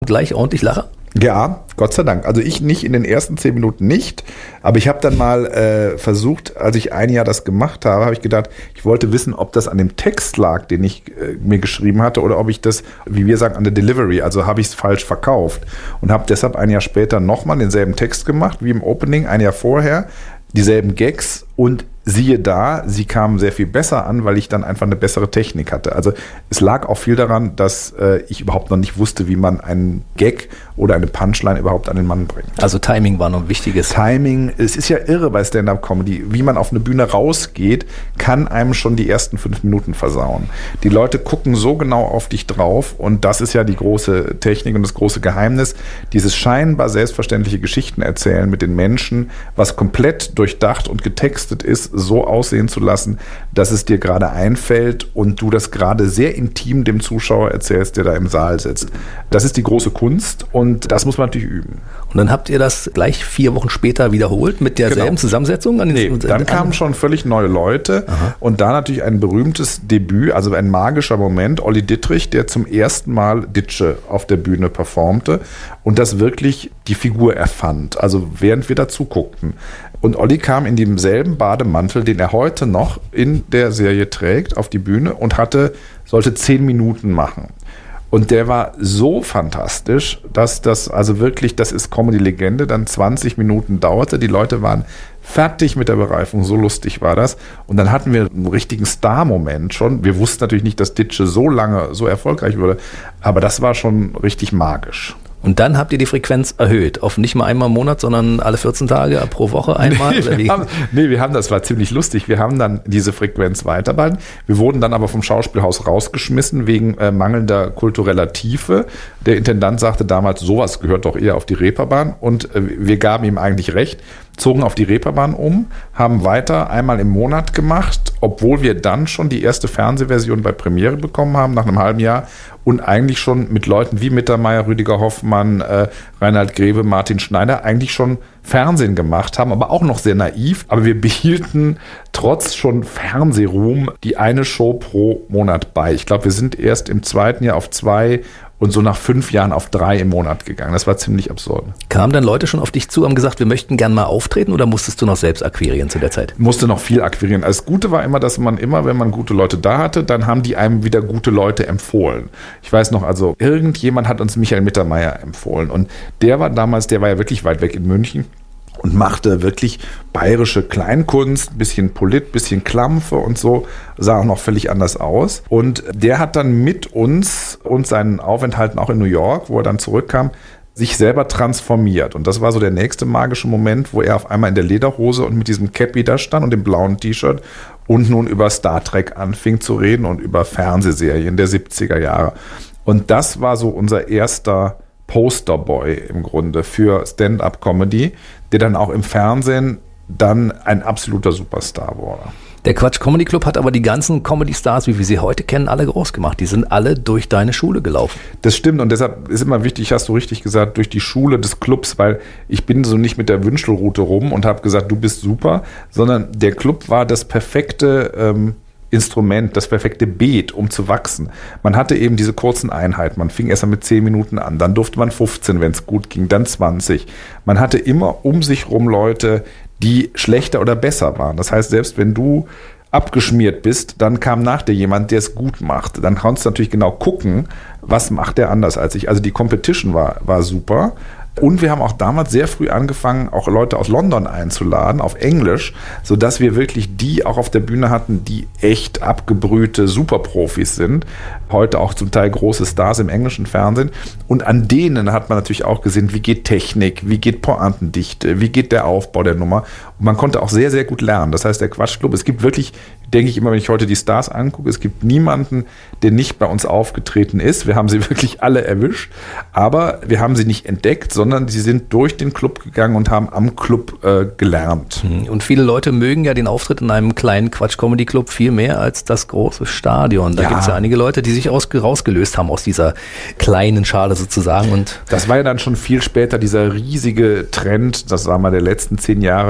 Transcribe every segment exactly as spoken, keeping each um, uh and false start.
gleich ordentlich Lacher? Ja, Gott sei Dank. Also ich nicht in den ersten zehn Minuten nicht, aber ich habe dann mal äh, versucht, als ich ein Jahr das gemacht habe, habe ich gedacht, ich wollte wissen, ob das an dem Text lag, den ich äh, mir geschrieben hatte, oder ob ich das, wie wir sagen, an der Delivery, also habe ich es falsch verkauft und habe deshalb ein Jahr später nochmal denselben Text gemacht wie im Opening, ein Jahr vorher, dieselben Gags und siehe da, sie kamen sehr viel besser an, weil ich dann einfach eine bessere Technik hatte. Also es lag auch viel daran, dass äh, ich überhaupt noch nicht wusste, wie man einen Gag oder eine Punchline überhaupt an den Mann bringt. Also Timing war noch ein wichtiges. Timing, es ist ja irre bei Stand-Up-Comedy. Wie man auf eine Bühne rausgeht, kann einem schon die ersten fünf Minuten versauen. Die Leute gucken so genau auf dich drauf und das ist ja die große Technik und das große Geheimnis. Dieses scheinbar selbstverständliche Geschichten erzählen mit den Menschen, was komplett durchdacht und getextet ist, so aussehen zu lassen, dass es dir gerade einfällt und du das gerade sehr intim dem Zuschauer erzählst, der da im Saal sitzt. Das ist die große Kunst und das muss man natürlich üben. Und dann habt ihr das gleich vier Wochen später wiederholt mit derselben genau. Zusammensetzung? An den nee, dann kamen schon völlig neue Leute. Aha. Und da natürlich ein berühmtes Debüt, also ein magischer Moment. Olli Dittrich, der zum ersten Mal Ditsche auf der Bühne performte und das wirklich die Figur erfand, also während wir dazu guckten. Und Olli kam in demselben Bademantel, den er heute noch in der Serie trägt, auf die Bühne und hatte, sollte zehn Minuten machen. Und der war so fantastisch, dass das, also wirklich, das ist Comedy-Legende, dann zwanzig Minuten dauerte. Die Leute waren fertig mit der Bereifung, so lustig war das. Und dann hatten wir einen richtigen Star-Moment schon. Wir wussten natürlich nicht, dass Ditsche so lange so erfolgreich wurde, aber das war schon richtig magisch. Und dann habt ihr die Frequenz erhöht auf nicht mal einmal im Monat, sondern alle vierzehn Tage pro Woche einmal? Nee, oder wie? Wir haben, nee, wir haben, das war ziemlich lustig, wir haben dann diese Frequenz weiterbehalten. Wir wurden dann aber vom Schauspielhaus rausgeschmissen wegen äh, mangelnder kultureller Tiefe. Der Intendant sagte damals, sowas gehört doch eher auf die Reeperbahn und äh, wir gaben ihm eigentlich recht, zogen auf die Reeperbahn um, haben weiter einmal im Monat gemacht, obwohl wir dann schon die erste Fernsehversion bei Premiere bekommen haben, nach einem halben Jahr und eigentlich schon mit Leuten wie Mittermeier, Rüdiger Hoffmann, äh, Reinhard Grebe, Martin Schneider eigentlich schon Fernsehen gemacht haben, aber auch noch sehr naiv. Aber wir behielten trotz schon Fernsehruhm die eine Show pro Monat bei. Ich glaube, wir sind erst im zweiten Jahr auf zwei und so nach fünf Jahren auf drei im Monat gegangen. Das war ziemlich absurd. Kamen dann Leute schon auf dich zu, haben gesagt, wir möchten gern mal auftreten oder musstest du noch selbst akquirieren zu der Zeit? Musste noch viel akquirieren. Das Gute war immer, dass man immer, wenn man gute Leute da hatte, dann haben die einem wieder gute Leute empfohlen. Ich weiß noch, also irgendjemand hat uns Michael Mittermeier empfohlen und der war damals, der war ja wirklich weit weg in München und machte wirklich bayerische Kleinkunst, bisschen Polit, bisschen Klampfe und so, sah auch noch völlig anders aus. Und der hat dann mit uns und seinen Aufenthalten auch in New York, wo er dann zurückkam, sich selber transformiert. Und das war so der nächste magische Moment, wo er auf einmal in der Lederhose und mit diesem Cappy da stand und dem blauen T-Shirt und nun über Star Trek anfing zu reden und über Fernsehserien der siebziger Jahre. Und das war so unser erster Posterboy im Grunde für Stand-up-Comedy, der dann auch im Fernsehen dann ein absoluter Superstar wurde. Der Quatsch Comedy Club hat aber die ganzen Comedy-Stars, wie wir sie heute kennen, alle groß gemacht. Die sind alle durch deine Schule gelaufen. Das stimmt und deshalb ist immer wichtig, hast du richtig gesagt, durch die Schule des Clubs, weil ich bin so nicht mit der Wünschelrute rum und habe gesagt, du bist super, sondern der Club war das perfekte ähm, Instrument, das perfekte Beet, um zu wachsen. Man hatte eben diese kurzen Einheiten. Man fing erst mal mit zehn Minuten an, dann durfte man fünfzehn, wenn es gut ging, dann zwanzig. Man hatte immer um sich rum Leute, die schlechter oder besser waren. Das heißt, selbst wenn du abgeschmiert bist, dann kam nach dir jemand, der es gut macht. Dann kannst du natürlich genau gucken, was macht der anders als ich. Also die Competition war, war super. Und wir haben auch damals sehr früh angefangen, auch Leute aus London einzuladen, auf Englisch, sodass wir wirklich die auch auf der Bühne hatten, die echt abgebrühte Superprofis sind. Heute auch zum Teil große Stars im englischen Fernsehen. Und an denen hat man natürlich auch gesehen, wie geht Technik, wie geht Pointendichte, wie geht der Aufbau der Nummer. Und man konnte auch sehr, sehr gut lernen. Das heißt, der Quatschclub, es gibt wirklich, denke ich immer, wenn ich heute die Stars angucke, es gibt niemanden, der nicht bei uns aufgetreten ist. Wir haben sie wirklich alle erwischt, aber wir haben sie nicht entdeckt, sondern sie sind durch den Club gegangen und haben am Club äh, gelernt. Und viele Leute mögen ja den Auftritt in einem kleinen Quatsch-Comedy-Club viel mehr als das große Stadion. Da ja. gibt es ja einige Leute, die sich aus, rausgelöst haben aus dieser kleinen Schale sozusagen. Und das war ja dann schon viel später dieser riesige Trend, das war mal der letzten zehn Jahre,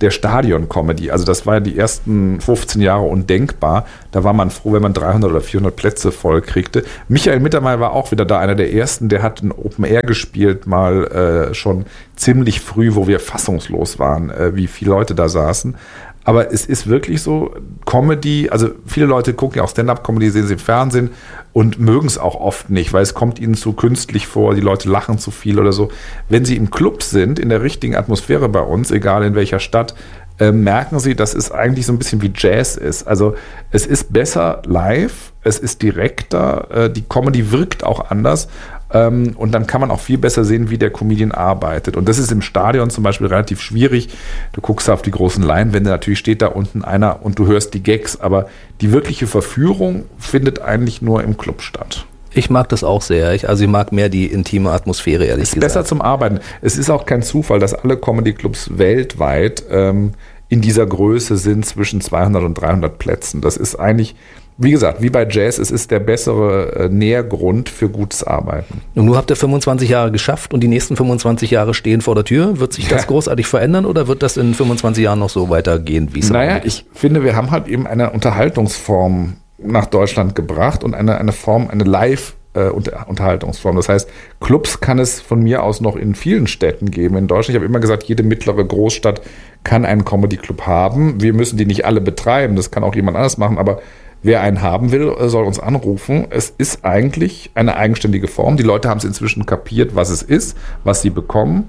der Stadion-Comedy. Also das war ja die ersten fünfzehn Jahre undenkbar. Da war man froh, wenn man dreihundert oder vierhundert Plätze voll kriegte. Michael Mittermeier war auch wieder da, einer der ersten, der hat ein Open Air gespielt, mal äh, schon ziemlich früh, wo wir fassungslos waren, äh, wie viele Leute da saßen. Aber es ist wirklich so, Comedy, also viele Leute gucken ja auch Stand-Up-Comedy, sehen sie im Fernsehen und mögen es auch oft nicht, weil es kommt ihnen zu künstlich vor, die Leute lachen zu viel oder so. Wenn sie im Club sind, in der richtigen Atmosphäre bei uns, egal in welcher Stadt, äh, merken sie, dass es eigentlich so ein bisschen wie Jazz ist. Also es ist besser live, es ist direkter, äh, die Comedy wirkt auch anders. Und dann kann man auch viel besser sehen, wie der Comedian arbeitet. Und das ist im Stadion zum Beispiel relativ schwierig. Du guckst auf die großen Leinwände, natürlich steht da unten einer und du hörst die Gags, aber die wirkliche Verführung findet eigentlich nur im Club statt. Ich mag das auch sehr. Ich, also ich mag mehr die intime Atmosphäre, ehrlich gesagt. Es ist besser zum Arbeiten. Es ist auch kein Zufall, dass alle Comedy-Clubs weltweit ähm, in dieser Größe sind, zwischen zweihundert und dreihundert Plätzen. Das ist eigentlich... Wie gesagt, wie bei Jazz, es ist der bessere äh, Nährgrund für gutes Arbeiten. Und nun habt ihr fünfundzwanzig Jahre geschafft und die nächsten fünfundzwanzig Jahre stehen vor der Tür. Wird sich das ja. großartig verändern oder wird das in fünfundzwanzig Jahren noch so weitergehen, wie es Naja, ich finde, wir haben halt eben eine Unterhaltungsform nach Deutschland gebracht und eine, eine Form, eine Live-Unterhaltungsform. Das heißt, Clubs kann es von mir aus noch in vielen Städten geben in Deutschland. Ich habe immer gesagt, jede mittlere Großstadt kann einen Comedy-Club haben. Wir müssen die nicht alle betreiben, das kann auch jemand anders machen, aber wer einen haben will, soll uns anrufen. Es ist eigentlich eine eigenständige Form. Die Leute haben es inzwischen kapiert, was es ist, was sie bekommen.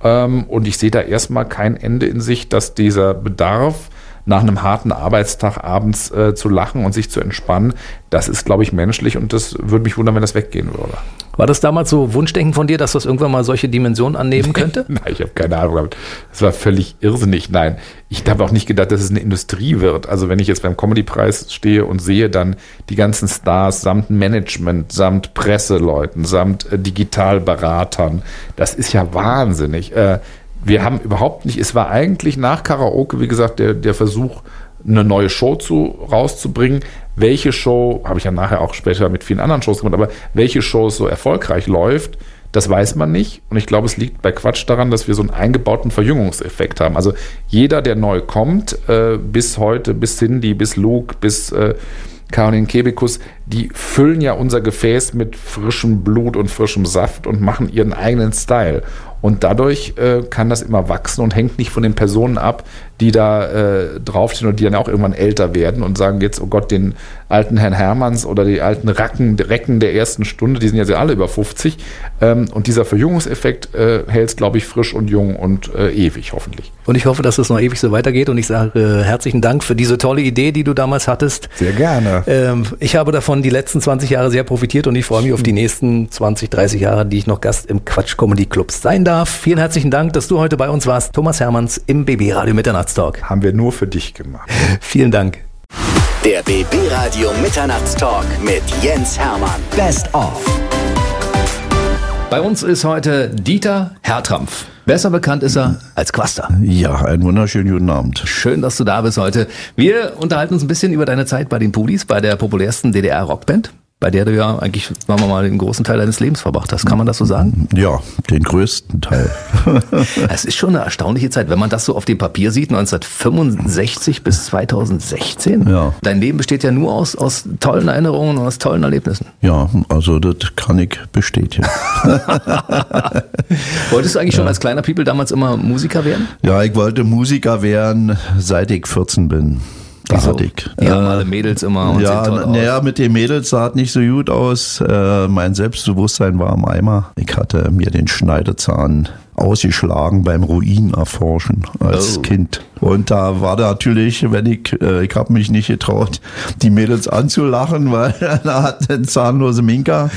Und ich sehe da erstmal kein Ende in Sicht, dass dieser Bedarf, nach einem harten Arbeitstag abends äh, zu lachen und sich zu entspannen, das ist, glaube ich, menschlich und das würde mich wundern, wenn das weggehen würde. War das damals so Wunschdenken von dir, dass das irgendwann mal solche Dimensionen annehmen könnte? Nein, ich habe keine Ahnung. Das war völlig irrsinnig. Nein, ich habe auch nicht gedacht, dass es eine Industrie wird. Also wenn ich jetzt beim Comedy-Preis stehe und sehe dann die ganzen Stars samt Management, samt Presseleuten, samt äh, Digitalberatern, das ist ja wahnsinnig. Äh, Wir haben überhaupt nicht, es war eigentlich nach Karaoke, wie gesagt, der, der Versuch, eine neue Show zu, rauszubringen. Welche Show, habe ich ja nachher auch später mit vielen anderen Shows gemacht, aber welche Show so erfolgreich läuft, das weiß man nicht. Und ich glaube, es liegt bei Quatsch daran, dass wir so einen eingebauten Verjüngungseffekt haben. Also jeder, der neu kommt, äh, bis heute, bis Cindy, bis Luke, bis äh, Caroline Kebekus, die füllen ja unser Gefäß mit frischem Blut und frischem Saft und machen ihren eigenen Style. Und dadurch äh, kann das immer wachsen und hängt nicht von den Personen ab, die da äh, draufstehen und die dann auch irgendwann älter werden und sagen jetzt, oh Gott, den alten Herrn Hermanns oder die alten Racken, Recken der ersten Stunde, die sind ja alle über fünfzig. Ähm, und dieser Verjüngungseffekt äh, hält es, glaube ich, frisch und jung und äh, ewig, hoffentlich. Und ich hoffe, dass es noch ewig so weitergeht. Und ich sage äh, herzlichen Dank für diese tolle Idee, die du damals hattest. Sehr gerne. Ähm, ich habe davon die letzten zwanzig Jahre sehr profitiert und ich freue mich auf die nächsten zwanzig, dreißig Jahre, die ich noch Gast im Quatsch Comedy Club sein darf. Vielen herzlichen Dank, dass du heute bei uns warst. Thomas Hermanns im B B-Radio Mitternachtstalk. Haben wir nur für dich gemacht. Vielen Dank. Der B B-Radio Mitternachtstalk mit Jens Hermann. Best of. Bei uns ist heute Dieter Hertrampf. Besser bekannt ist er als Quaster. Ja, einen wunderschönen guten Abend. Schön, dass du da bist heute. Wir unterhalten uns ein bisschen über deine Zeit bei den Pulis, bei der populärsten D D R-Rockband, bei der du ja eigentlich, sagen wir mal, den großen Teil deines Lebens verbracht hast. Kann man das so sagen? Ja, den größten Teil. Es ist schon eine erstaunliche Zeit, wenn man das so auf dem Papier sieht, neunzehnhundertfünfundsechzig bis zweitausendsechzehn. Ja. Dein Leben besteht ja nur aus, aus tollen Erinnerungen und aus tollen Erlebnissen. Ja, also das kann ich bestätigen. Wolltest du eigentlich schon als kleiner People damals immer Musiker werden? Ja, ich wollte Musiker werden, seit ich vierzehn bin. Da hatte ich. Die haben alle Mädels immer und ja, sehen toll aus. Naja, mit den Mädels sah es nicht so gut aus. Äh, mein Selbstbewusstsein war am Eimer. Ich hatte mir den Schneidezahn ausgeschlagen beim Ruinerforschen als oh. Kind. Und da war da natürlich, wenn ich, äh, ich habe mich nicht getraut, die Mädels anzulachen, weil da hat ein zahnlose Minka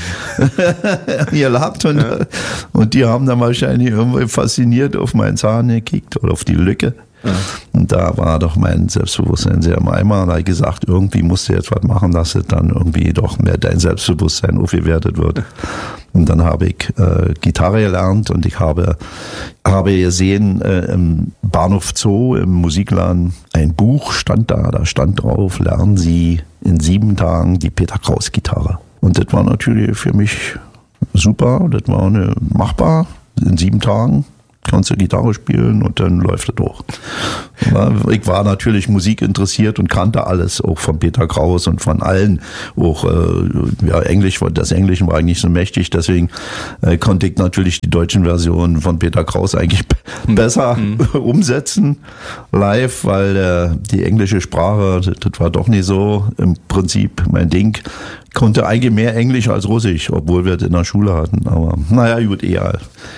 gelacht und, ja. und die haben dann wahrscheinlich irgendwie fasziniert auf meinen Zahn gekickt oder auf die Lücke. Ja. Und da war doch mein Selbstbewusstsein sehr im Eimer. Da habe ich gesagt, irgendwie musst du jetzt was machen, dass es dann irgendwie doch mehr dein Selbstbewusstsein aufgewertet wird. Und dann habe ich äh, Gitarre gelernt und ich habe, habe gesehen, äh, im Bahnhof Zoo, im Musikladen, ein Buch stand da, da stand drauf, lernen Sie in sieben Tagen die Peter Kraus Gitarre. Und das war natürlich für mich super, das war eine, machbar in sieben Tagen. kannst du Gitarre spielen und dann läuft es auch. Ich war natürlich Musik interessiert und kannte alles, auch von Peter Kraus und von allen. Auch äh, ja, Englisch, das Englische war eigentlich so mächtig, deswegen äh, konnte ich natürlich die deutschen Versionen von Peter Kraus eigentlich b- besser mhm. umsetzen live, weil äh, die englische Sprache, das, das war doch nicht so im Prinzip mein Ding. Ich konnte eigentlich mehr Englisch als Russisch, obwohl wir das in der Schule hatten, aber naja, gut, egal.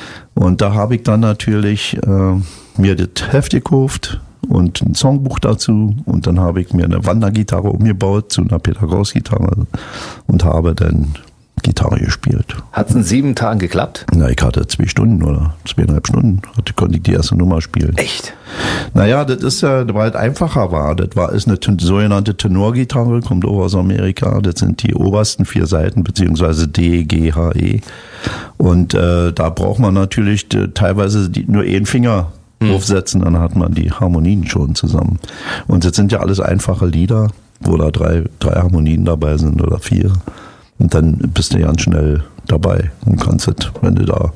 Und da habe ich dann natürlich äh, mir das Heft gekauft und ein Songbuch dazu und dann habe ich mir eine Wandergitarre umgebaut zu einer Peter Kraus Gitarre und habe dann Gitarre gespielt. Hat es in sieben Tagen geklappt? Na, ich hatte zwei Stunden oder zweieinhalb Stunden, hatte, konnte ich die erste Nummer spielen. Echt? Naja, das ist ja, weil es einfacher war. Das war, ist eine sogenannte Tenorgitarre, kommt auch aus Amerika. Das sind die obersten vier Seiten, beziehungsweise D, G, H, E. Und äh, da braucht man natürlich die, teilweise die, nur einen Finger hm. aufsetzen, dann hat man die Harmonien schon zusammen. Und das sind ja alles einfache Lieder, wo da drei, drei Harmonien dabei sind oder vier. Und dann bist du ganz schnell dabei und kannst es, wenn du da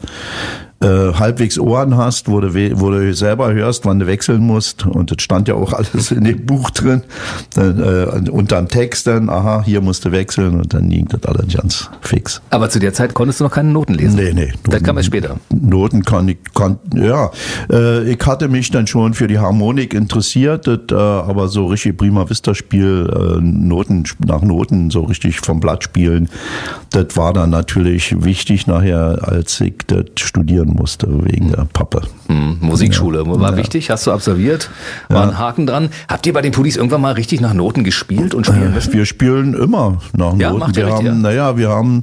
äh, halbwegs Ohren hast, wo du, wo du selber hörst, wann du wechseln musst. Und das stand ja auch alles in dem Buch drin. Dann, äh, unterm Text dann, aha, hier musst du wechseln und dann ging das alles ganz fix. Aber zu der Zeit konntest du noch keine Noten lesen? Nee, nee. Das kam erst später? Noten kann ich, kann, ja. Äh, ich hatte mich dann schon für die Harmonik interessiert, das, äh, aber so richtig Prima Vista Spiel, äh, Noten nach Noten, so richtig vom Blatt spielen, das war dann natürlich wichtig nachher, als ich das studieren musste, wegen der Pappe. Hm, Musikschule ja. war ja. wichtig, hast du absolviert, war ja. ein Haken dran. Habt ihr bei den Police irgendwann mal richtig nach Noten gespielt und spielen müssen? Wir spielen immer nach ja, Noten. Macht wir ihr haben, richtig, ja? naja, wir haben,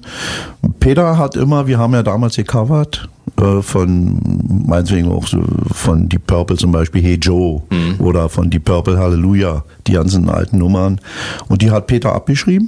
Peter hat immer, wir haben ja damals gecovert, äh, von, meinetwegen auch so, von Deep Purple zum Beispiel, Hey Joe, mhm. oder von Deep Purple Hallelujah, die ganzen alten Nummern. Und die hat Peter abgeschrieben.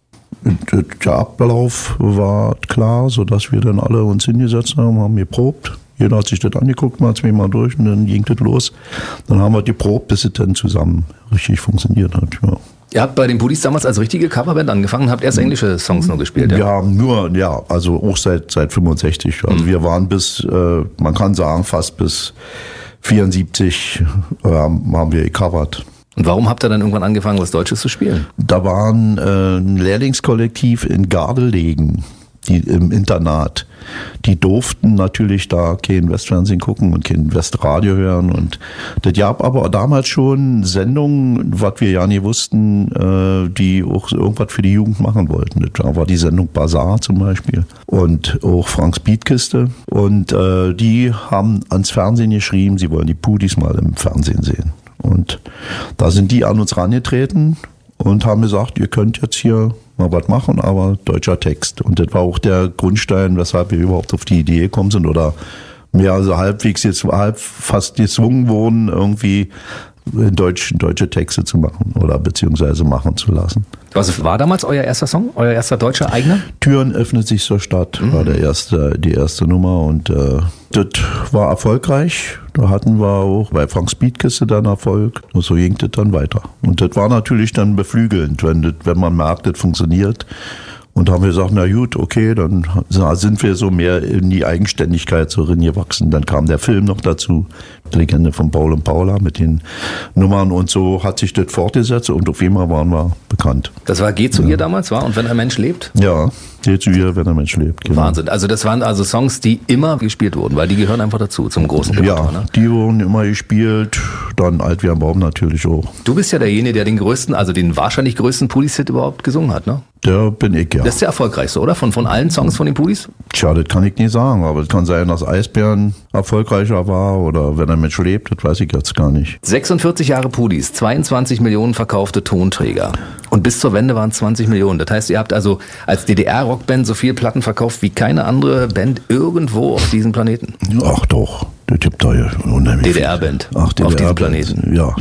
Der Ablauf war klar, sodass wir dann alle uns hingesetzt haben, haben geprobt. Jeder hat sich das angeguckt, mal zweimal durch und dann ging das los. Dann haben wir geprobt, bis es dann zusammen richtig funktioniert hat. Ja. Ihr habt bei den Police damals als richtige Coverband angefangen, habt erst englische Songs nur gespielt, ja? Wir haben nur, ja, also auch seit, seit fünfundsechzig. Also mhm. wir waren bis, äh, man kann sagen, fast bis vierundsiebzig äh, haben wir gecovert. Und warum habt ihr dann irgendwann angefangen, was Deutsches zu spielen? Da waren äh, ein Lehrlingskollektiv in Gardelegen, die im Internat. Die durften natürlich da kein Westfernsehen gucken und kein Westradio hören. Und das gab aber damals schon Sendungen, was wir ja nie wussten, äh, die auch irgendwas für die Jugend machen wollten. Da war die Sendung Bazaar zum Beispiel und auch Franks Beatkiste. Und äh, die haben ans Fernsehen geschrieben, sie wollen die Pudis mal im Fernsehen sehen. Und da sind die an uns rangetreten und haben gesagt, ihr könnt jetzt hier mal was machen, aber deutscher Text. Und das war auch der Grundstein, weshalb wir überhaupt auf die Idee gekommen sind oder mehr also halbwegs jetzt halb fast gezwungen wurden, irgendwie in Deutsch, deutsche Texte zu machen oder beziehungsweise machen zu lassen. Was war damals euer erster Song? Euer erster deutscher eigener? Türen öffnet sich zur Stadt, mhm. war der erste, die erste Nummer und äh, das war erfolgreich. Da hatten wir auch bei Franks Beatkiste dann Erfolg und so ging das dann weiter. Und das war natürlich dann beflügelnd, wenn, das, wenn man merkt, das funktioniert. Und haben wir gesagt, na gut, okay, dann sind wir so mehr in die Eigenständigkeit so reingewachsen. Dann kam der Film noch dazu, die Legende von Paul und Paula mit den Nummern und so hat sich das fortgesetzt und auf einmal waren wir bekannt. Das war Geh zu ja. ihr damals, war? Und wenn ein Mensch lebt? Ja, Geh zu ihr, wenn ein Mensch lebt. Genau. Wahnsinn. Also das waren also Songs, die immer gespielt wurden, weil die gehören einfach dazu, zum großen Repertoire. Ja, ne? die wurden immer gespielt, dann Alt wie ein Baum natürlich auch. Du bist ja derjenige, der den größten, also den wahrscheinlich größten Police-Hit überhaupt gesungen hat, ne? Der bin ich, ja. Das ist der erfolgreichste, oder? Von, von allen Songs von den Police? Tja, das kann ich nicht sagen, aber es kann sein, dass Eisbären erfolgreicher war oder wenn ein Mensch lebt, das weiß ich jetzt gar nicht. sechsundvierzig Jahre Police, zweiundzwanzig Millionen verkaufte Tonträger und bis zur Wende waren es zwanzig Millionen. Das heißt, ihr habt also als D D R-Rockband so viel Platten verkauft wie keine andere Band irgendwo auf diesem Planeten. Ach doch. Das gibt da ja unheimlich D D R-Band Ach, D D R auf diesem Planeten. Ja,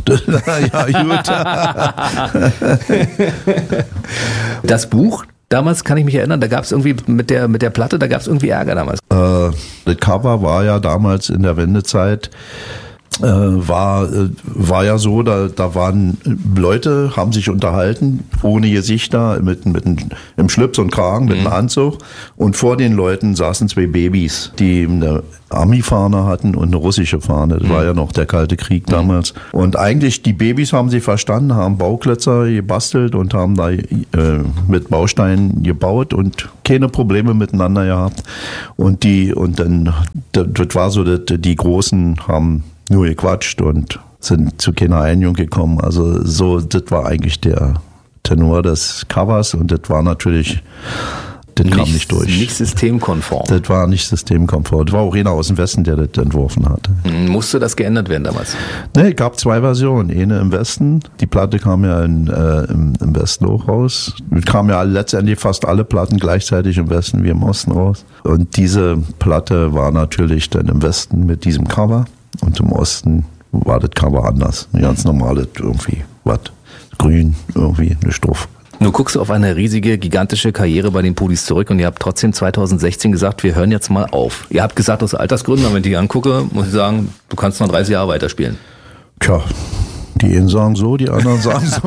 ja gut. Das Buch, damals kann ich mich erinnern, da gab es irgendwie mit der, mit der Platte, da gab es irgendwie Ärger damals. Äh, das Cover war ja damals in der Wendezeit äh, war, äh, war ja so, da, da waren Leute, haben sich unterhalten, ohne Gesichter, mit, mit einem, im Schlips und Kragen, mit einem Anzug. Und vor den Leuten saßen zwei Babys, die eine Army-Fahne hatten und eine russische Fahne. Das war ja noch der Kalte Krieg damals. Und eigentlich, die Babys haben sich verstanden, haben Bauklötzer gebastelt und haben da äh, mit Bausteinen gebaut und keine Probleme miteinander gehabt. Und die, und dann, das, das war so, dass die Großen haben nur gequatscht und sind zu keiner Einigung gekommen. Also so, das war eigentlich der Tenor des Covers und das war natürlich, das kam nicht durch. Nicht systemkonform. Das war nicht systemkonform. Das war auch einer aus dem Westen, der das entworfen hatte. Mhm. Musste das geändert werden damals? Ne, es gab zwei Versionen. Eine im Westen. Die Platte kam ja in, äh, im, im Westen auch raus. Es kamen ja letztendlich fast alle Platten gleichzeitig im Westen wie im Osten raus. Und diese Platte war natürlich dann im Westen mit diesem Cover. Und im Osten war das Cover anders. Ein ganz normales irgendwie, was, grün, irgendwie, eine Strophe. Nun guckst du auf eine riesige, gigantische Karriere bei den Pulis zurück und ihr habt trotzdem zwanzig sechzehn gesagt, wir hören jetzt mal auf. Ihr habt gesagt, aus Altersgründen, aber wenn ich die angucke, muss ich sagen, du kannst noch dreißig Jahre weiterspielen. Tja, die einen sagen so, die anderen sagen so.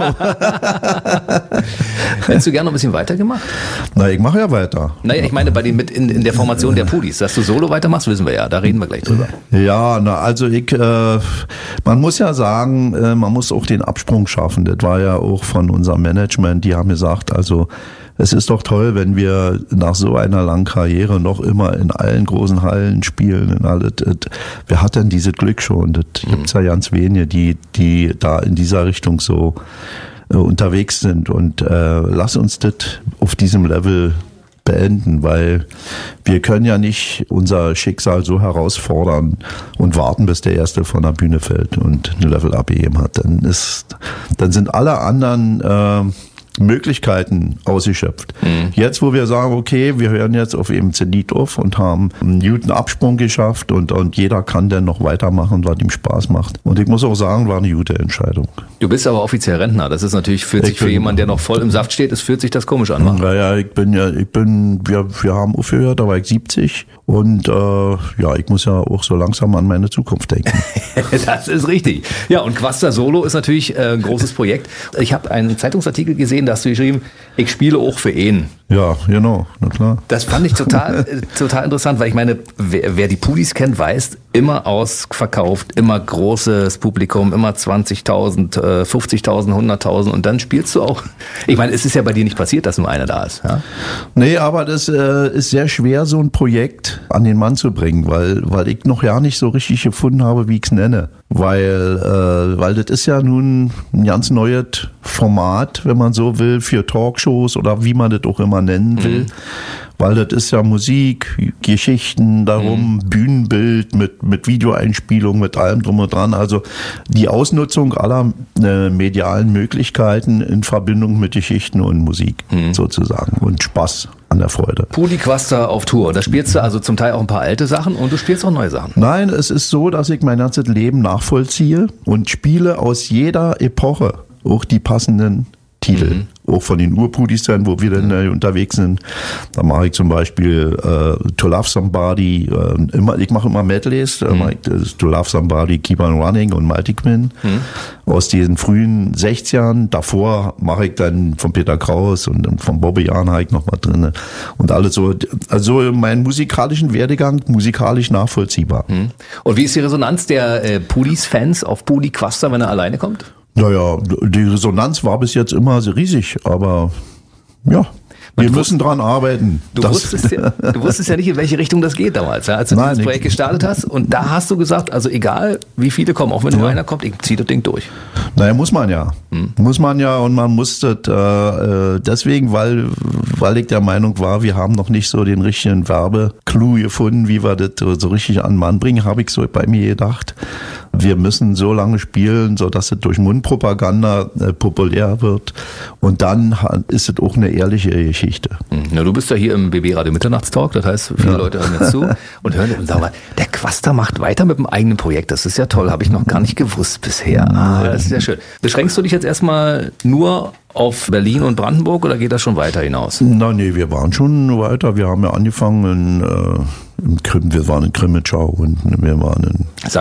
Hättest du gerne noch ein bisschen weitergemacht? Na, ich mache ja weiter. Naja, ich meine, bei den mit in, in der Formation der Pulis, dass du solo weitermachst, wissen wir ja, da reden wir gleich drüber. Ja, na, also ich, äh, man muss ja sagen, äh, man muss auch den Absprung schaffen. Das war ja auch von unserem Management, die haben gesagt, also es ist doch toll, wenn wir nach so einer langen Karriere noch immer in allen großen Hallen spielen. In alle, das, wer hat denn dieses Glück schon? Das gibt's ja ganz wenige, die, die da in dieser Richtung so äh, unterwegs sind. Und äh, lass uns das auf diesem Level beenden, weil wir können ja nicht unser Schicksal so herausfordern und warten, bis der Erste von der Bühne fällt und ein Level abgegeben hat. Dann ist, dann sind alle anderen äh, Möglichkeiten ausgeschöpft. Mhm. Jetzt, wo wir sagen, okay, wir hören jetzt auf eben Zenit auf und haben einen guten Absprung geschafft und, und jeder kann dann noch weitermachen, was ihm Spaß macht. Und ich muss auch sagen, war eine gute Entscheidung. Du bist aber offiziell Rentner. Das ist natürlich, fühlt sich für jemanden, der noch voll im Saft steht, es fühlt sich das komisch an. Naja, ich bin ja, ich bin, wir, wir haben aufgehört, da war ich siebzig und äh, ja, ich muss ja auch so langsam an meine Zukunft denken. Das ist richtig. Ja, und Quasta Solo ist natürlich äh, ein großes Projekt. Ich habe einen Zeitungsartikel gesehen, da hast du geschrieben, ich spiele auch für ihn. Ja, genau, na klar. Das fand ich total, total interessant, weil ich meine, wer, wer die Pulis kennt, weiß, immer ausverkauft, immer großes Publikum, immer zwanzigtausend, fünfzigtausend, hunderttausend und dann spielst du auch. Ich meine, es ist ja bei dir nicht passiert, dass nur einer da ist. Ja? Nee, aber das äh, ist sehr schwer, so ein Projekt an den Mann zu bringen, weil, weil ich noch ja nicht so richtig gefunden habe, wie ich es nenne. Weil, äh, weil das ist ja nun ein ganz neues Format, wenn man so will, für Talkshows oder wie man das auch immer nennen will. Mhm. Weil das ist ja Musik, Geschichten darum, mhm. Bühnenbild mit, mit Videoeinspielung, mit allem drum und dran. Also die Ausnutzung aller äh, medialen Möglichkeiten in Verbindung mit Geschichten und Musik mhm. sozusagen und Spaß an der Freude. Puli Quasta auf Tour. Da spielst du also zum Teil auch ein paar alte Sachen und du spielst auch neue Sachen. Nein, es ist so, dass ich mein ganzes Leben nachvollziehe und spiele aus jeder Epoche auch die passenden Titel. Mhm. Auch von den Urpudis dann, wo wir dann äh, unterwegs sind. Da mache ich zum Beispiel äh, To Love Somebody, äh, immer, ich mache immer Medleys, da mhm. mache ich äh, To Love Somebody, Keep on Running und Mighty Quinn mhm. aus diesen frühen sechzigern. Davor mache ich dann von Peter Kraus und, und von Bobby Arnheim noch mal drin. Und alles so, also meinen musikalischen Werdegang musikalisch nachvollziehbar. Mhm. Und wie ist die Resonanz der äh, Pulis-Fans auf Puli Quasta, wenn er alleine kommt? Naja, die Resonanz war bis jetzt immer sehr riesig, aber ja, wir müssen dran arbeiten. Du wusstest, ja, du wusstest ja nicht, in welche Richtung das geht damals, ja, als du Nein, dieses Projekt gestartet hast. Und da hast du gesagt, also egal wie viele kommen, auch wenn nur ja. einer kommt, ich zieh das Ding durch. Naja, muss man ja. Hm. Muss man ja und man muss das äh, deswegen, weil, weil ich der Meinung war, wir haben noch nicht so den richtigen Werbeclou gefunden, wie wir das so richtig an den Mann bringen, habe ich so bei mir gedacht. Wir müssen so lange spielen, so dass es durch Mundpropaganda äh, populär wird. Und dann ist es auch eine ehrliche Geschichte. Na, du bist ja hier im B B Radio Mitternachtstalk, das heißt, viele ja. Leute hören jetzt zu und hören und sagen mal, der Quasta macht weiter mit dem eigenen Projekt. Das ist ja toll, habe ich noch gar nicht gewusst bisher. Ah, das ist ja schön. Beschränkst du dich jetzt erstmal nur auf Berlin und Brandenburg oder geht das schon weiter hinaus? Na, nee, wir waren schon weiter. Wir haben ja angefangen in, äh, in Krim, wir waren in Krimitschau und wir waren in Sachsen.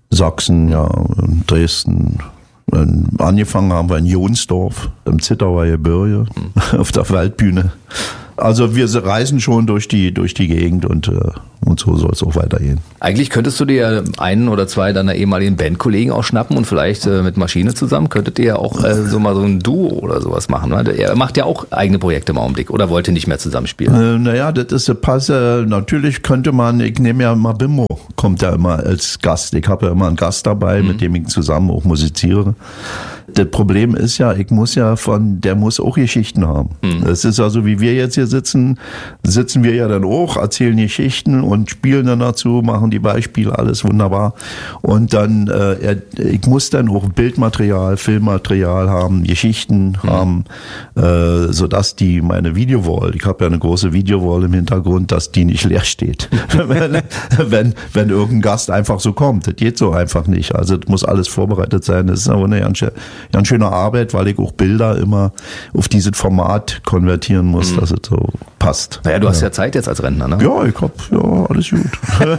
Sachsen, ja, in Dresden. Angefangen haben wir in Jonsdorf, im Zittauer Gebirge, mhm. auf der Waldbühne. Also wir reisen schon durch die, durch die Gegend und, und so soll es auch weitergehen. Eigentlich könntest du dir einen oder zwei deiner ehemaligen Bandkollegen auch schnappen und vielleicht äh, mit Maschine zusammen könntet ihr ja auch äh, so mal so ein Duo oder sowas machen. Ne? Er macht ja auch eigene Projekte im Augenblick oder wollte nicht mehr zusammenspielen. Äh, naja, das ist der Pass. Äh, natürlich könnte man, ich nehme ja mal Bimbo, kommt ja immer als Gast. Ich habe ja immer einen Gast dabei, mhm. mit dem ich zusammen auch musiziere. Das Problem ist ja, ich muss ja von, der muss auch Geschichten haben. Mhm. Das ist also, wie wir jetzt hier sitzen, sitzen wir ja dann auch, erzählen Geschichten und spielen dann dazu, machen die Beispiele, alles wunderbar. Und dann, äh, er, ich muss dann auch Bildmaterial, Filmmaterial haben, Geschichten mhm. haben, äh, sodass die, meine Videowall, ich habe ja eine große Videowall im Hintergrund, dass die nicht leer steht. wenn, wenn, wenn irgendein Gast einfach so kommt. Das geht so einfach nicht. Also, das muss alles vorbereitet sein. Das ist aber eine ganz ganz schöne Arbeit, weil ich auch Bilder immer auf dieses Format konvertieren muss, mhm. dass es so passt. Naja, du hast ja Zeit jetzt als Rentner, ne? Ja, ich hab, ja, alles gut.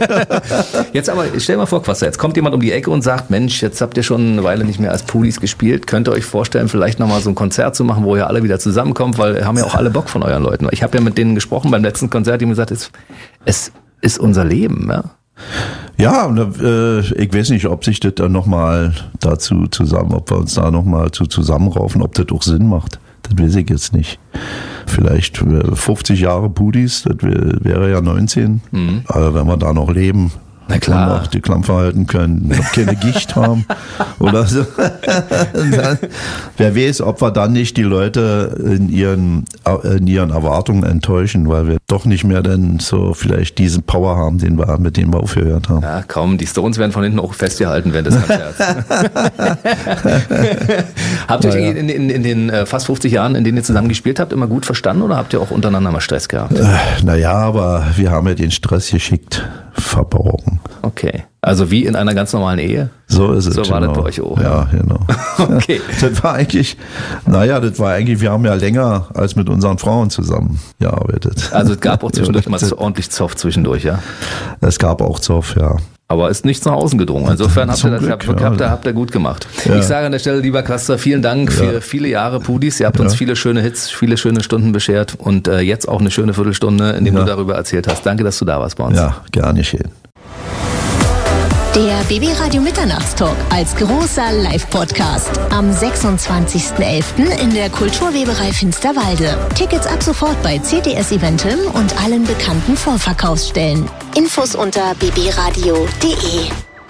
Jetzt aber, stell dir mal vor, Quaster, jetzt kommt jemand um die Ecke und sagt, Mensch, jetzt habt ihr schon eine Weile nicht mehr als Pudis gespielt, könnt ihr euch vorstellen, vielleicht nochmal so ein Konzert zu machen, wo ihr alle wieder zusammenkommt, weil haben ja auch alle Bock von euren Leuten. Ich habe ja mit denen gesprochen beim letzten Konzert, die haben gesagt, es, es ist unser Leben, ja. Ja, äh, ich weiß nicht, ob sich das dann nochmal dazu zusammen, ob wir uns da nochmal zu zusammenraufen, ob das auch Sinn macht. Das weiß ich jetzt nicht. Vielleicht fünfzig Jahre Pudis, das wäre ja neunzehn. Mhm. Aber wenn wir da noch leben, na klar, noch die Klampfe halten können, noch keine Gicht haben oder so. Dann, wer weiß, ob wir dann nicht die Leute in ihren, in ihren Erwartungen enttäuschen, weil wir doch nicht mehr dann so vielleicht diesen Power haben, den wir, mit dem wir aufgehört haben. Ja, kaum. Die Stones werden von hinten auch festgehalten während des Konzerts. Habt ihr euch ja. in, in, in den fast fünfzig Jahren, in denen ihr zusammen gespielt habt, immer gut verstanden oder habt ihr auch untereinander mal Stress gehabt? Äh, naja, aber wir haben ja den Stress geschickt verborgen. Okay. Also wie in einer ganz normalen Ehe? So ist es. So war genau. das bei euch auch. Ja, genau. Okay. Das war eigentlich, naja, das war eigentlich, wir haben ja länger als mit unseren Frauen zusammengearbeitet. Also es gab auch zwischendurch mal ordentlich Zoff zwischendurch, ja? Es gab auch Zoff, ja. Aber ist nichts nach außen gedrungen. Insofern habt ihr das Glück, habt, ja. habt, ihr, habt ihr gut gemacht. Ja. Ich sage an der Stelle, lieber Quaster, vielen Dank für ja. viele Jahre Pudis. Ihr habt uns ja. viele schöne Hits, viele schöne Stunden beschert und äh, jetzt auch eine schöne Viertelstunde, in dem ja. du darüber erzählt hast. Danke, dass du da warst bei uns. Ja, gar nicht schön. Der B B Radio Mitternachtstalk als großer Live-Podcast am sechsundzwanzigsten elften in der Kulturweberei Finsterwalde. Tickets ab sofort bei C D S Eventim und allen bekannten Vorverkaufsstellen. Infos unter b b radio punkt d e.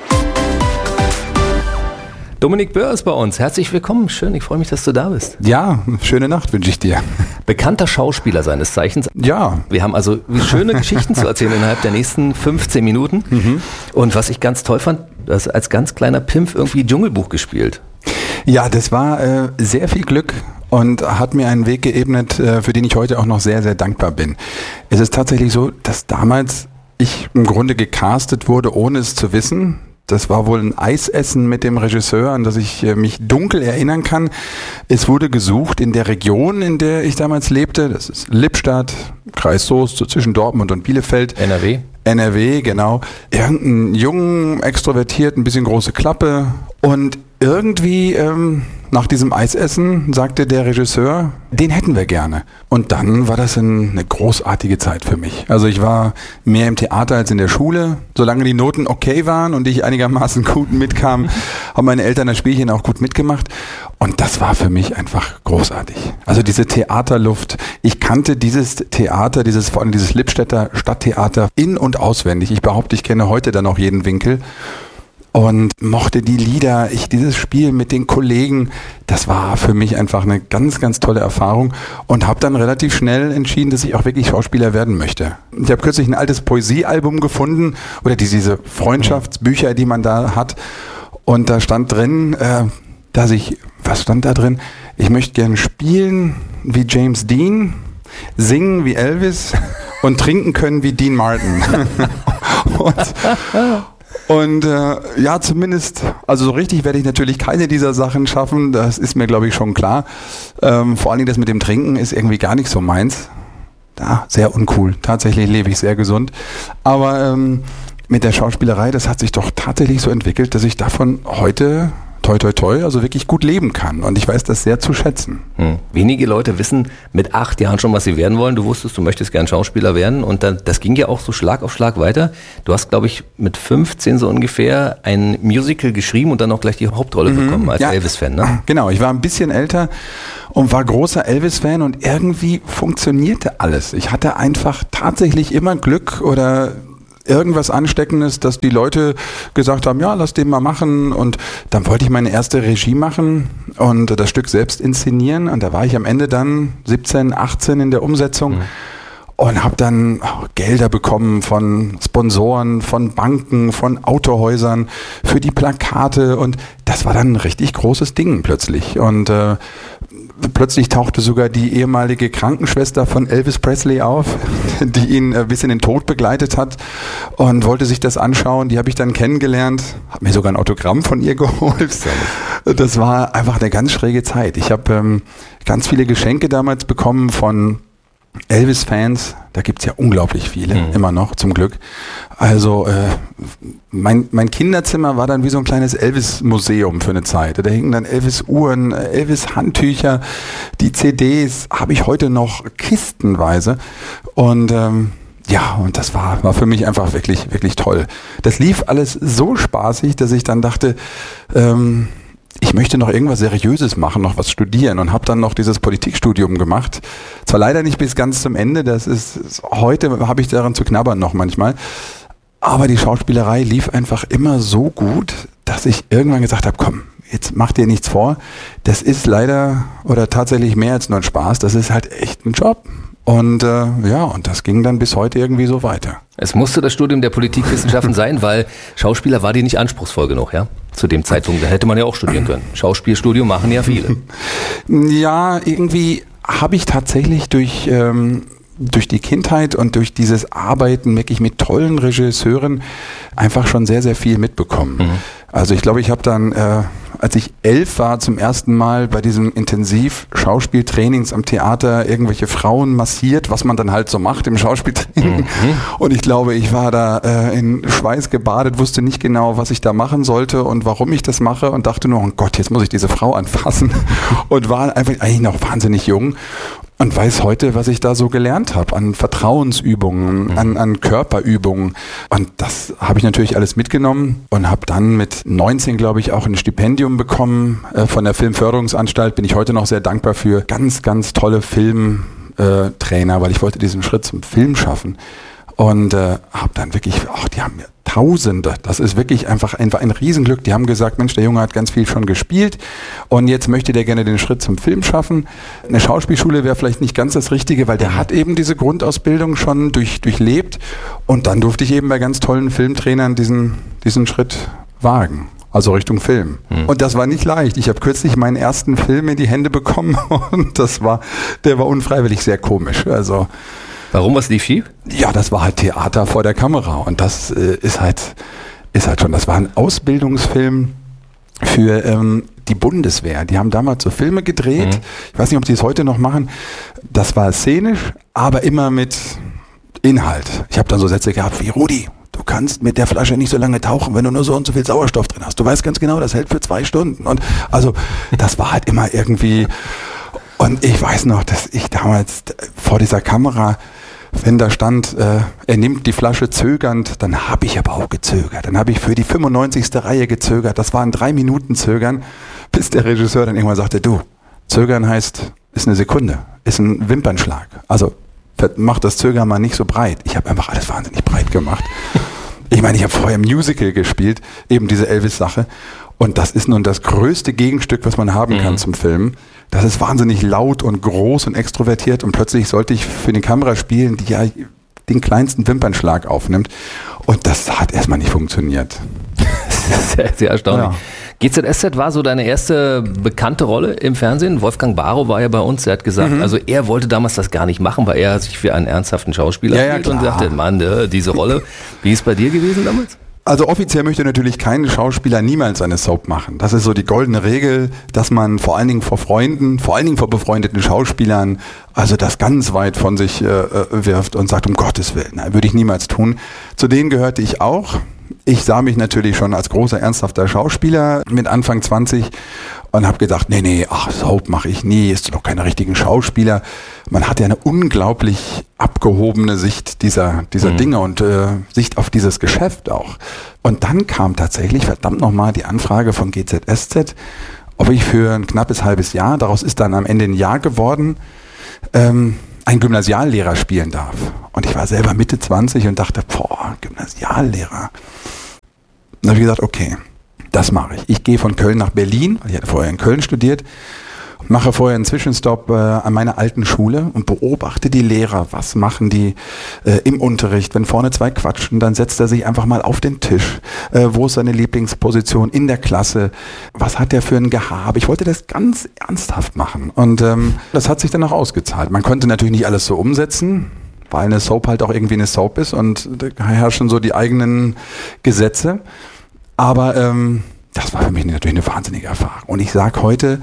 Dominik Böhr ist bei uns. Herzlich willkommen. Schön, ich freue mich, dass du da bist. Ja, schöne Nacht wünsche ich dir. Bekannter Schauspieler seines Zeichens. Ja. Wir haben also schöne Geschichten zu erzählen innerhalb der nächsten fünfzehn Minuten. Mhm. Und was ich ganz toll fand, du hast als ganz kleiner Pimpf irgendwie Dschungelbuch gespielt. Ja, das war äh, sehr viel Glück und hat mir einen Weg geebnet, äh, für den ich heute auch noch sehr, sehr dankbar bin. Es ist tatsächlich so, dass damals ich im Grunde gecastet wurde, ohne es zu wissen. Das war wohl ein Eisessen mit dem Regisseur, an das ich mich dunkel erinnern kann. Es wurde gesucht in der Region, in der ich damals lebte. Das ist Lippstadt, Kreis Soest, so zwischen Dortmund und Bielefeld. N R W? N R W, genau. Irgendeinen jungen, extrovertiert, ein bisschen große Klappe. Und irgendwie ähm, nach diesem Eisessen sagte der Regisseur, den hätten wir gerne. Und dann war das ein, eine großartige Zeit für mich. Also ich war mehr im Theater als in der Schule. Solange die Noten okay waren und ich einigermaßen gut mitkam, haben meine Eltern das Spielchen auch gut mitgemacht. Und das war für mich einfach großartig. Also diese Theaterluft. Ich kannte dieses Theater, dieses vor allem dieses Lippstädter Stadttheater in- und auswendig. Ich behaupte, ich kenne heute dann auch jeden Winkel. Und mochte die Lieder, ich dieses Spiel mit den Kollegen, das war für mich einfach eine ganz, ganz tolle Erfahrung und habe dann relativ schnell entschieden, dass ich auch wirklich Schauspieler werden möchte. Ich habe kürzlich ein altes Poesiealbum gefunden oder diese, diese Freundschaftsbücher, die man da hat und da stand drin, äh, dass ich, was stand da drin? Ich möchte gerne spielen wie James Dean, singen wie Elvis und trinken können wie Dean Martin. und Und äh, ja, zumindest, also so richtig werde ich natürlich keine dieser Sachen schaffen, das ist mir, glaube ich, schon klar. Ähm, vor allen Dingen das mit dem Trinken ist irgendwie gar nicht so meins. Ja, sehr uncool. Tatsächlich lebe ich sehr gesund. Aber ähm, mit der Schauspielerei, das hat sich doch tatsächlich so entwickelt, dass ich davon heute toi toi toi, also wirklich gut leben kann. Und ich weiß das sehr zu schätzen. Hm. Wenige Leute wissen mit acht Jahren schon, was sie werden wollen. Du wusstest, du möchtest gern Schauspieler werden. Und dann, das ging ja auch so Schlag auf Schlag weiter. Du hast, glaube ich, mit fünfzehn so ungefähr ein Musical geschrieben und dann auch gleich die Hauptrolle mhm. bekommen als ja. Elvis-Fan. Ne? Genau, ich war ein bisschen älter und war großer Elvis-Fan und irgendwie funktionierte alles. Ich hatte einfach tatsächlich immer Glück oder irgendwas Ansteckendes, dass die Leute gesagt haben, ja, lass den mal machen, und dann wollte ich meine erste Regie machen und das Stück selbst inszenieren, und da war ich am Ende dann siebzehn, achtzehn in der Umsetzung. Mhm. Und habe dann Gelder bekommen von Sponsoren, von Banken, von Autohäusern für die Plakate, und das war dann ein richtig großes Ding plötzlich. Und äh, plötzlich tauchte sogar die ehemalige Krankenschwester von Elvis Presley auf, die ihn äh, bis in den Tod begleitet hat und wollte sich das anschauen. Die habe ich dann kennengelernt, habe mir sogar ein Autogramm von ihr geholt. Das war einfach eine ganz schräge Zeit. Ich habe ähm, ganz viele Geschenke damals bekommen von Elvis-Fans, da gibt's ja unglaublich viele, mhm. immer noch, zum Glück. Also äh, mein, mein Kinderzimmer war dann wie so ein kleines Elvis-Museum für eine Zeit. Da hingen dann Elvis-Uhren, Elvis-Handtücher, die C Ds habe ich heute noch kistenweise. Und ähm, ja, und das war, war für mich einfach wirklich, wirklich toll. Das lief alles so spaßig, dass ich dann dachte, ähm, ich möchte noch irgendwas Seriöses machen, noch was studieren, und habe dann noch dieses Politikstudium gemacht. Zwar leider nicht bis ganz zum Ende, das ist, heute habe ich daran zu knabbern noch manchmal, aber die Schauspielerei lief einfach immer so gut, dass ich irgendwann gesagt habe, komm, jetzt mach dir nichts vor, das ist leider oder tatsächlich mehr als nur ein Spaß, das ist halt echt ein Job. Und äh, ja, und das ging dann bis heute irgendwie so weiter. Es musste das Studium der Politikwissenschaften sein, weil Schauspieler war dir nicht anspruchsvoll genug, ja? Zu dem Zeitpunkt, da hätte man ja auch studieren können. Schauspielstudium machen ja viele. Ja, irgendwie habe ich tatsächlich durch, ähm, durch die Kindheit und durch dieses Arbeiten wirklich mit tollen Regisseuren einfach schon sehr, sehr viel mitbekommen. Mhm. Also ich glaube, ich habe dann, äh, als ich elf war, zum ersten Mal bei diesem Intensiv-Schauspieltrainings am Theater irgendwelche Frauen massiert, was man dann halt so macht im Schauspieltraining. Mhm. Und ich glaube, ich war da äh, in Schweiß gebadet, wusste nicht genau, was ich da machen sollte und warum ich das mache, und dachte nur, oh Gott, jetzt muss ich diese Frau anfassen, und war einfach eigentlich noch wahnsinnig jung. Und weiß heute, was ich da so gelernt habe an Vertrauensübungen, an, an Körperübungen. Und das habe ich natürlich alles mitgenommen und habe dann mit neunzehn, glaube ich, auch ein Stipendium bekommen äh, von der Filmförderungsanstalt. Bin ich heute noch sehr dankbar für. Ganz, ganz tolle Filmtrainer, äh, weil ich wollte diesen Schritt zum Film schaffen. Und äh, habe dann wirklich, ach, die haben mir Tausende, das ist wirklich einfach ein, ein Riesenglück. Die haben gesagt, Mensch, der Junge hat ganz viel schon gespielt und jetzt möchte der gerne den Schritt zum Film schaffen. Eine Schauspielschule wäre vielleicht nicht ganz das Richtige, weil der hat eben diese Grundausbildung schon durch, durchlebt, und dann durfte ich eben bei ganz tollen Filmtrainern diesen, diesen Schritt wagen. Also Richtung Film. Hm. Und das war nicht leicht. Ich habe kürzlich meinen ersten Film in die Hände bekommen und das war, der war unfreiwillig sehr komisch. Also warum, was lief schief? Ja, das war halt Theater vor der Kamera, und das äh, ist halt ist halt schon, das war ein Ausbildungsfilm für ähm, die Bundeswehr. Die haben damals so Filme gedreht, mhm. ich weiß nicht, ob sie es heute noch machen, das war szenisch, aber immer mit Inhalt. Ich habe dann so Sätze gehabt wie, Rudi, du kannst mit der Flasche nicht so lange tauchen, wenn du nur so und so viel Sauerstoff drin hast. Du weißt ganz genau, das hält für zwei Stunden. Und also das war halt immer irgendwie, und ich weiß noch, dass ich damals vor dieser Kamera, wenn da stand, äh, er nimmt die Flasche zögernd, dann habe ich aber auch gezögert. Dann habe ich für die fünfundneunzigste Reihe gezögert. Das waren drei Minuten Zögern, bis der Regisseur dann irgendwann sagte, du, Zögern heißt, ist eine Sekunde, ist ein Wimpernschlag. Also mach das Zögern mal nicht so breit. Ich habe einfach alles wahnsinnig breit gemacht. Ich meine, ich habe vorher Musical gespielt, eben diese Elvis-Sache. Und das ist nun das größte Gegenstück, was man haben kann mhm. zum Film. Das ist wahnsinnig laut und groß und extrovertiert, und plötzlich sollte ich für eine Kamera spielen, die ja den kleinsten Wimpernschlag aufnimmt. Und das hat erstmal nicht funktioniert. Sehr, sehr erstaunlich. Ja. G Z S Z war so deine erste bekannte Rolle im Fernsehen. Wolfgang Barrow war ja bei uns, er hat gesagt, mhm. also er wollte damals das gar nicht machen, weil er sich für einen ernsthaften Schauspieler ja, ja, hielt und sagte, Mann, diese Rolle, wie ist es bei dir gewesen damals? Also offiziell möchte natürlich kein Schauspieler niemals eine Soap machen. Das ist so die goldene Regel, dass man vor allen Dingen vor Freunden, vor allen Dingen vor befreundeten Schauspielern, also das ganz weit von sich äh, wirft und sagt, um Gottes Willen, nein, würde ich niemals tun. Zu denen gehörte ich auch. Ich sah mich natürlich schon als großer, ernsthafter Schauspieler mit Anfang zwanzig und habe gedacht, nee, nee, ach, Soap mache ich nie, ist doch keine richtigen Schauspieler. Man hat ja eine unglaublich abgehobene Sicht dieser, dieser mhm. Dinge und äh, Sicht auf dieses Geschäft auch. Und dann kam tatsächlich, verdammt nochmal, die Anfrage von G Z S Z, ob ich für ein knappes halbes Jahr, daraus ist dann am Ende ein Jahr geworden, ähm, einen Gymnasiallehrer spielen darf. Und ich war selber Mitte zwanzig und dachte, boah, Gymnasiallehrer. Dann habe ich gesagt, okay, das mache ich. Ich gehe von Köln nach Berlin, ich hatte vorher in Köln studiert, mache vorher einen Zwischenstopp äh, an meiner alten Schule und beobachte die Lehrer. Was machen die äh, im Unterricht? Wenn vorne zwei quatschen, dann setzt er sich einfach mal auf den Tisch. Äh, wo ist seine Lieblingsposition in der Klasse? Was hat der für ein Gehabe? Ich wollte das ganz ernsthaft machen. Und ähm, das hat sich dann auch ausgezahlt. Man konnte natürlich nicht alles so umsetzen, weil eine Soap halt auch irgendwie eine Soap ist und da herrschen so die eigenen Gesetze. Aber ähm, das war für mich natürlich eine wahnsinnige Erfahrung. Und ich sage heute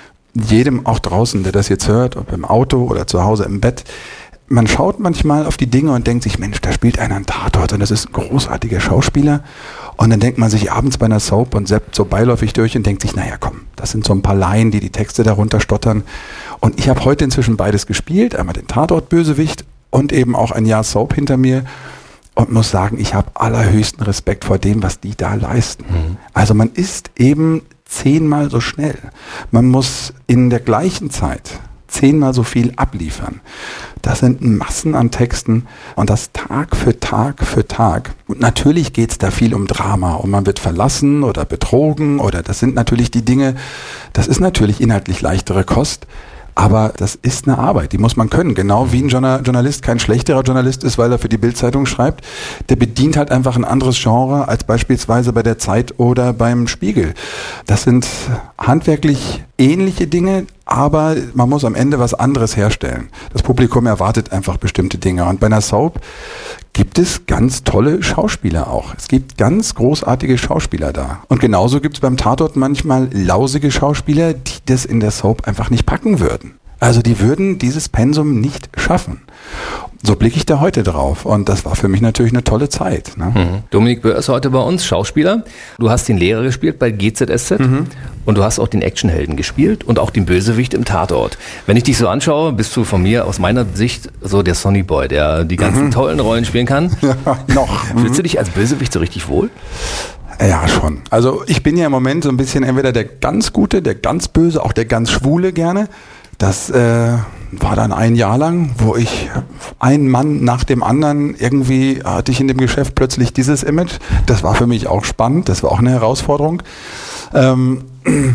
jedem auch draußen, der das jetzt hört, ob im Auto oder zu Hause im Bett, man schaut manchmal auf die Dinge und denkt sich, Mensch, da spielt einer einen Tatort und das ist ein großartiger Schauspieler. Und dann denkt man sich abends bei einer Soap und zappt so beiläufig durch und denkt sich, naja komm, das sind so ein paar Laien, die die Texte darunter stottern. Und ich habe heute inzwischen beides gespielt, einmal den Tatort-Bösewicht und eben auch ein Jahr Soap hinter mir. Und muss sagen, ich habe allerhöchsten Respekt vor dem, was die da leisten. Mhm. Also man ist eben zehnmal so schnell. Man muss in der gleichen Zeit zehnmal so viel abliefern. Das sind Massen an Texten und das Tag für Tag für Tag. Und natürlich geht es da viel um Drama und man wird verlassen oder betrogen oder das sind natürlich die Dinge, das ist natürlich inhaltlich leichtere Kost. Aber das ist eine Arbeit, die muss man können. Genau wie ein Journalist kein schlechterer Journalist ist, weil er für die Bild-Zeitung schreibt. Der bedient halt einfach ein anderes Genre als beispielsweise bei der Zeit oder beim Spiegel. Das sind handwerklich ähnliche Dinge, aber man muss am Ende was anderes herstellen. Das Publikum erwartet einfach bestimmte Dinge. Und bei einer Soap gibt es ganz tolle Schauspieler auch. Es gibt ganz großartige Schauspieler da. Und genauso gibt es beim Tatort manchmal lausige Schauspieler, die das in der Soap einfach nicht packen würden. Also die würden dieses Pensum nicht schaffen. So blicke ich da heute drauf und das war für mich natürlich eine tolle Zeit. Ne? Mhm. Dominik Böhr ist heute bei uns, Schauspieler. Du hast den Lehrer gespielt bei G Z S Z mhm. und du hast auch den Actionhelden gespielt und auch den Bösewicht im Tatort. Wenn ich dich so anschaue, bist du von mir aus meiner Sicht so der Sonny Boy, der die ganzen mhm. tollen Rollen spielen kann. Ja, noch. Fühlst mhm. du dich als Bösewicht so richtig wohl? Ja, schon. Also ich bin ja im Moment so ein bisschen entweder der ganz Gute, der ganz Böse, auch der ganz Schwule gerne. Das äh, war dann ein Jahr lang, wo ich einen Mann nach dem anderen irgendwie hatte ich in dem Geschäft plötzlich dieses Image. Das war für mich auch spannend, das war auch eine Herausforderung. Ähm,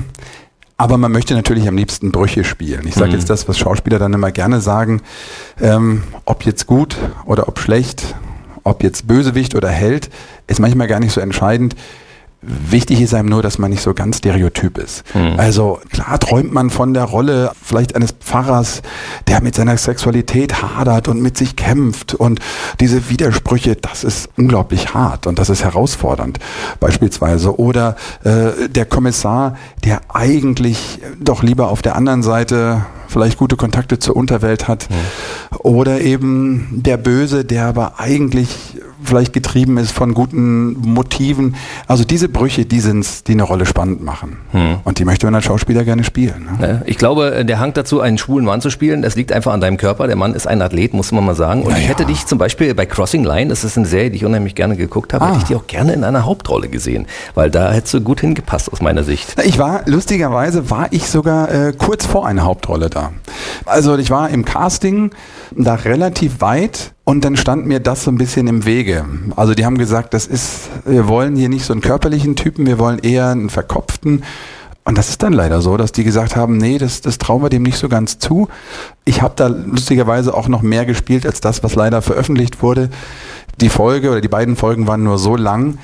aber man möchte natürlich am liebsten Brüche spielen. Ich sage mhm. jetzt das, was Schauspieler dann immer gerne sagen, ähm, ob jetzt gut oder ob schlecht, ob jetzt Bösewicht oder Held, ist manchmal gar nicht so entscheidend. Wichtig ist einem nur, dass man nicht so ganz stereotyp ist. Mhm. Also klar träumt man von der Rolle vielleicht eines Pfarrers, der mit seiner Sexualität hadert und mit sich kämpft und diese Widersprüche, das ist unglaublich hart und das ist herausfordernd beispielsweise. Oder äh, der Kommissar, der eigentlich doch lieber auf der anderen Seite vielleicht gute Kontakte zur Unterwelt hat. Mhm. Oder eben der Böse, der aber eigentlich vielleicht getrieben ist von guten Motiven. Also diese Brüche, die sind's, die eine Rolle spannend machen. Hm. Und die möchte man als Schauspieler gerne spielen. Ne? Ich glaube, der Hang dazu, einen schwulen Mann zu spielen, das liegt einfach an deinem Körper. Der Mann ist ein Athlet, muss man mal sagen. Und ja, ich hätte ja. dich zum Beispiel bei Crossing Line, das ist eine Serie, die ich unheimlich gerne geguckt habe, ah. hätte ich dich auch gerne in einer Hauptrolle gesehen. Weil da hättest du gut hingepasst, aus meiner Sicht. Ich war, lustigerweise war ich sogar äh, kurz vor einer Hauptrolle da. Also ich war im Casting da relativ weit. Und dann stand mir das so ein bisschen im Wege. Also die haben gesagt, das ist, wir wollen hier nicht so einen körperlichen Typen, wir wollen eher einen verkopften. Und das ist dann leider so, dass die gesagt haben, nee, das, das trauen wir dem nicht so ganz zu. Ich habe da lustigerweise auch noch mehr gespielt als das, was leider veröffentlicht wurde. Die Folge oder die beiden Folgen waren nur so lang.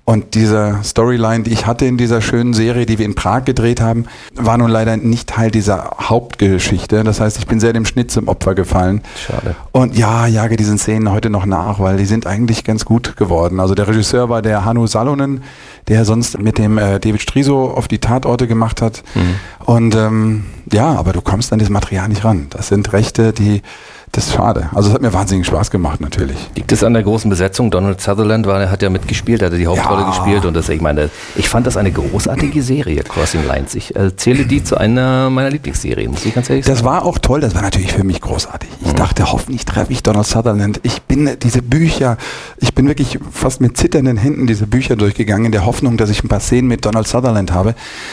Und diese Storyline, die ich hatte in dieser schönen Serie, die wir in Prag gedreht haben, war nun leider nicht Teil dieser Hauptgeschichte. Das heißt, ich bin sehr dem Schnitt zum Opfer gefallen. Schade. Und ja, jage diesen Szenen heute noch nach, weil die sind eigentlich ganz gut geworden. Also der Regisseur war der Hannu Salonen, der sonst mit dem äh, David Striso auf die Tatorte gemacht hat. Mhm. Und ähm, ja, aber du kommst an das Material nicht ran. Das sind Rechte, die Das ist schade. Also es hat mir wahnsinnig Spaß gemacht, natürlich. Liegt es an der großen Besetzung? Donald Sutherland war, hat ja mitgespielt, er hatte die Hauptrolle ja. gespielt und das, ich meine, ich fand das eine großartige Serie, Crossing Lines. Ich äh, zähle die zu einer meiner Lieblingsserien, muss ich ganz ehrlich sagen. Das war auch toll, das war natürlich für mich großartig. Ich mhm. dachte, hoffentlich treffe ich Donald Sutherland. Ich bin diese Bücher, ich bin wirklich fast mit zitternden Händen diese Bücher durchgegangen, in der Hoffnung, dass ich ein paar Szenen mit Donald Sutherland habe.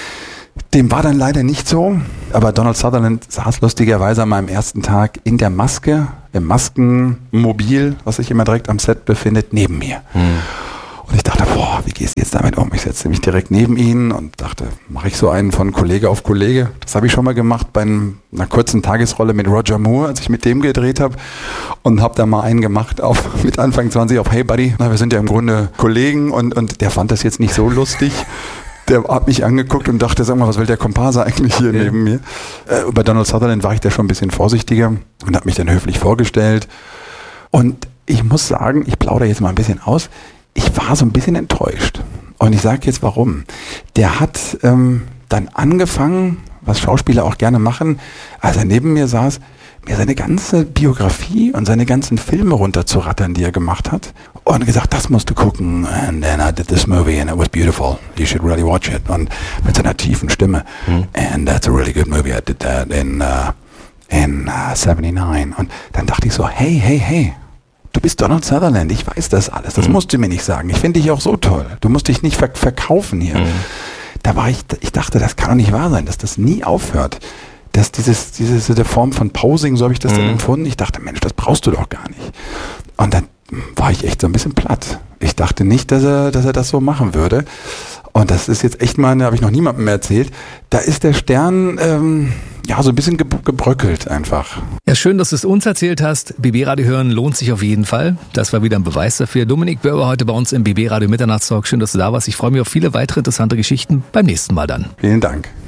Dem war dann leider nicht so, aber Donald Sutherland saß lustigerweise an meinem ersten Tag in der Maske, im Maskenmobil, was sich immer direkt am Set befindet, neben mir. Hm. Und ich dachte, boah, wie gehst du jetzt damit um? Ich setzte mich direkt neben ihn und dachte, mache ich so einen von Kollege auf Kollege? Das habe ich schon mal gemacht bei einem, einer kurzen Tagesrolle mit Roger Moore, als ich mit dem gedreht habe, und habe da mal einen gemacht auf mit Anfang zwanzig auf Hey Buddy, na, wir sind ja im Grunde Kollegen, und, und der fand das jetzt nicht so lustig. Der hat mich angeguckt und dachte, sag mal, was will der Komparse eigentlich hier ja. neben mir? Äh, bei Donald Sutherland war ich da schon ein bisschen vorsichtiger und habe mich dann höflich vorgestellt. Und ich muss sagen, ich plaudere jetzt mal ein bisschen aus, ich war so ein bisschen enttäuscht. Und ich sage jetzt warum. Der hat ähm, dann angefangen, was Schauspieler auch gerne machen, als er neben mir saß, mir seine ganze Biografie und seine ganzen Filme runterzurattern, die er gemacht hat. Und gesagt, das musst du gucken. And then I did this movie and it was beautiful. You should really watch it. Und mit seiner tiefen Stimme. Mhm. And that's a really good movie. I did that in, uh, in uh, seventy-nine. Und dann dachte ich so, hey, hey, hey. Du bist Donald Sutherland, ich weiß das alles. Das mhm. musst du mir nicht sagen. Ich finde dich auch so toll. Du musst dich nicht ver- verkaufen hier. Mhm. Da war ich, ich dachte, das kann doch nicht wahr sein, dass das nie aufhört. Dass dieses, diese Form von Posing, so habe ich das mhm. dann empfunden. Ich dachte, Mensch, das brauchst du doch gar nicht. Und dann war ich echt so ein bisschen platt. Ich dachte nicht, dass er, dass er das so machen würde. Und das ist jetzt echt mal, habe ich noch niemandem mehr erzählt, da ist der Stern ähm, ja so ein bisschen ge- gebröckelt einfach. Ja, schön, dass du es uns erzählt hast. B B-Radio hören lohnt sich auf jeden Fall. Das war wieder ein Beweis dafür. Dominik Börber heute bei uns im B B-Radio Mitternachtstalk. Schön, dass du da warst. Ich freue mich auf viele weitere interessante Geschichten beim nächsten Mal dann. Vielen Dank.